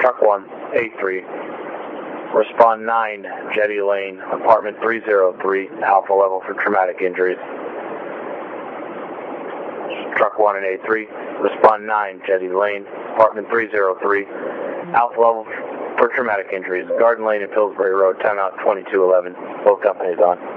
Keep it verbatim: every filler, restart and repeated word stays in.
Truck one, A three. Respond nine, Jetty Lane, apartment three oh three, Alpha level for traumatic injuries. Truck one and A three. Respond nine, Jetty Lane, apartment three oh three, Alpha level for traumatic injuries. Garden Lane and Pillsbury Road, timeout twenty-two eleven. Both companies on.